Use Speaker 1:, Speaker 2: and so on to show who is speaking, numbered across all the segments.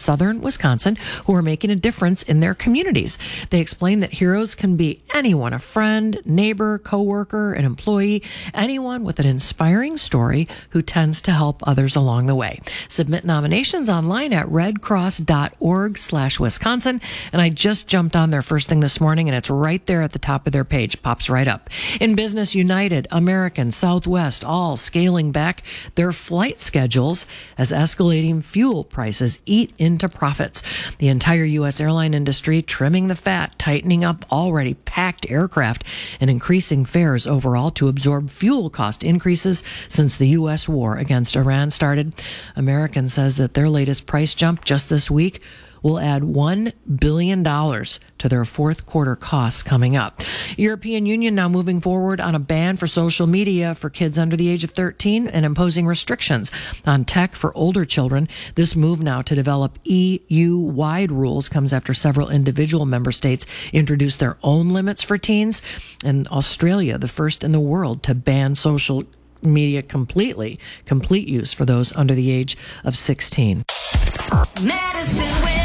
Speaker 1: southern Wisconsin who are making a difference in their communities. They explain that heroes can be anyone, a friend, neighbor, coworker, an employee, anyone with an inspiring story who tends to help others along the way. Submit nominations online at redcross.org/Wisconsin. And I just jumped on there first thing this morning, and it's right there at the top of their page. Pops right up. In business, United, American, Southwest, all scaling back their flight schedules as escalating fuel prices eat into profits. The entire U.S. airline industry trimming the fat, tightening up already packed aircraft, and increasing fares overall to absorb fuel cost increases since the U.S. war against Iran started. American says that their latest price jump just this week will add $1 billion to their fourth quarter costs coming up. European Union now moving forward on a ban for social media for kids under the age of 13 and imposing restrictions on tech for older children. This move now to develop EU-wide rules comes after several individual member states introduced their own limits for teens. And Australia, the first in the world to ban social media complete use for those under the age of 16.
Speaker 2: Medicine weather.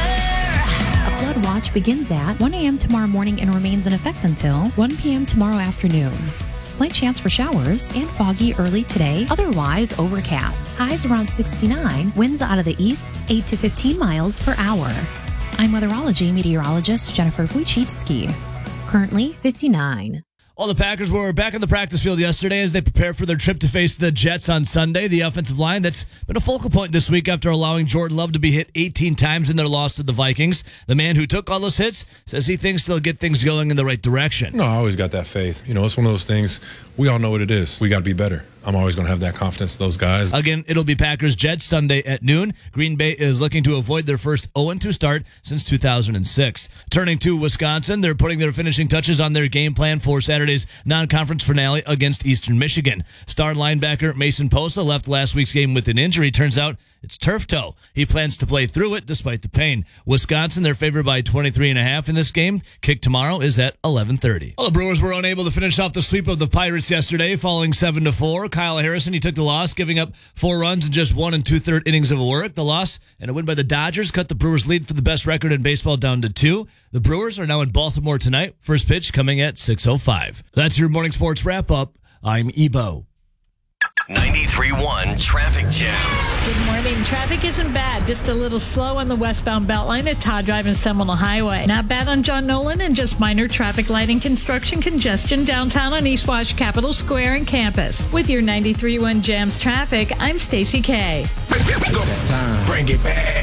Speaker 3: A flood watch begins at 1 a.m. tomorrow morning and remains in effect until 1 p.m. tomorrow afternoon. Slight chance for showers and foggy early today, otherwise overcast. Highs around 69, winds out of the east 8 to 15 miles per hour. I'm weatherology meteorologist Jennifer Wojcicki. Currently 59.
Speaker 4: Well, the Packers were back on the practice field yesterday as they prepare for their trip to face the Jets on Sunday. The offensive line that's been a focal point this week after allowing Jordan Love to be hit 18 times in their loss to the Vikings. The man who took all those hits says he thinks they'll get things going in the right direction.
Speaker 5: No, I always got that faith. It's one of those things, we all know what it is. We got to be better. I'm always going to have that confidence in those guys.
Speaker 4: Again, it'll be Packers-Jets Sunday at noon. Green Bay is looking to avoid their first 0-2 start since 2006. Turning to Wisconsin, they're putting their finishing touches on their game plan for Saturday's non-conference finale against Eastern Michigan. Star linebacker Mason Posa left last week's game with an injury. Turns out it's turf toe. He plans to play through it despite the pain. Wisconsin, they're favored by 23.5 in this game. Kick tomorrow is at 11:30. Well, the Brewers were unable to finish off the sweep of the Pirates yesterday, falling 7-4. Kyle Harrison, he took the loss, giving up 4 runs in just 1 2/3 innings of work. The loss and a win by the Dodgers cut the Brewers' lead for the best record in baseball down to 2. The Brewers are now in Baltimore tonight. First pitch coming at 6:05. That's your morning sports wrap-up. I'm Ebo.
Speaker 2: 93.1 Traffic Jams.
Speaker 6: Good morning. Traffic isn't bad. Just a little slow on the westbound Beltline at Todd Drive and Seminole Highway. Not bad on John Nolan, and just minor traffic light and construction congestion downtown on East Wash, Capitol Square, and campus. With your 93.1 Jams traffic, I'm Stacy K.
Speaker 2: Bring it back.